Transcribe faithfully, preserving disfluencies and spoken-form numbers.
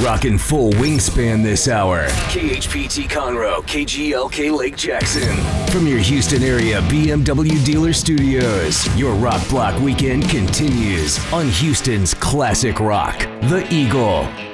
Rockin' full wingspan this hour. K H P T Conroe, K G L K Lake Jackson. From your Houston area B M W dealer studios, your Rock Block weekend continues on Houston's classic rock, The Eagle.